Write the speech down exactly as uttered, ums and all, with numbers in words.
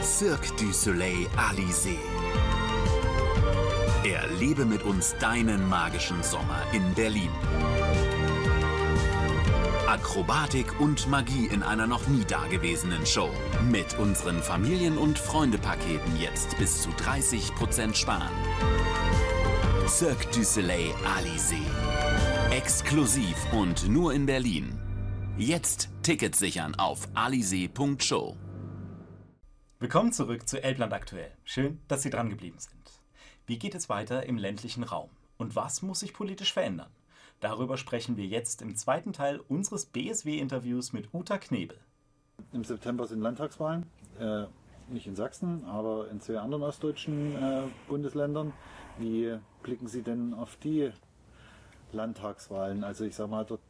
Cirque du Soleil Alizé. Erlebe mit uns deinen magischen Sommer in Berlin. Akrobatik und Magie in einer noch nie dagewesenen Show. Mit unseren Familien- und Freunde-Paketen jetzt bis zu dreißig Prozent sparen. Cirque du Soleil Alizé. Exklusiv und nur in Berlin. Jetzt Tickets sichern auf alizé punkt show. Willkommen zurück zu Elbland aktuell. Schön, dass Sie dran geblieben sind. Wie geht es weiter im ländlichen Raum? Und was muss sich politisch verändern? Darüber sprechen wir jetzt im zweiten Teil unseres B S W-Interviews mit Uta Knebel. Im September sind Landtagswahlen, äh, nicht in Sachsen, aber in zwei anderen ostdeutschen äh, Bundesländern. Wie blicken Sie denn auf die Landtagswahlen? Also ich sage mal, dort